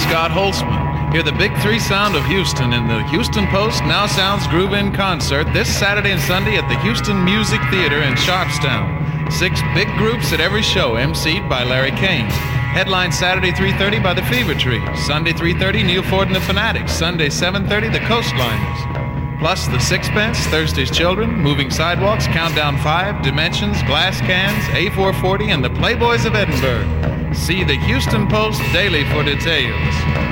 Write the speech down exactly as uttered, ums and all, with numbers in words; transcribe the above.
Scott Holtzman. Hear the big three sound of Houston in the Houston Post Now Sounds Groove In concert this Saturday and Sunday at the Houston Music Theater in Sharpstown. Six big groups at every show, emceed by Larry Kane. Headline Saturday three thirty by the Fever Tree. Sunday three thirty, Neil Ford and the Fanatics. Sunday seven thirty, the Coastliners. Plus the Sixpence, Thursday's Children, Moving Sidewalks, Countdown five, Dimensions, Glass Cans, A four forty, and the Playboys of Edinburgh. See the Houston Post daily for details.